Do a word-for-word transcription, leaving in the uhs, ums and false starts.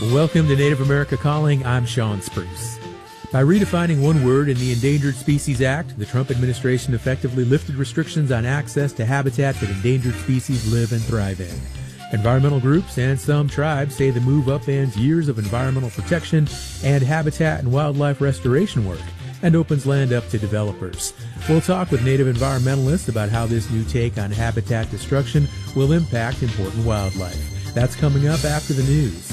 Welcome to Native America Calling. I'm Sean Spruce. By redefining one word in the Endangered Species Act, the Trump administration effectively lifted restrictions on access to habitat that endangered species live and thrive in. Environmental groups and some tribes say the move upends years of environmental protection and habitat and wildlife restoration work and opens land up to developers. We'll talk with Native environmentalists about how this new take on habitat destruction will impact important wildlife. That's coming up after the news.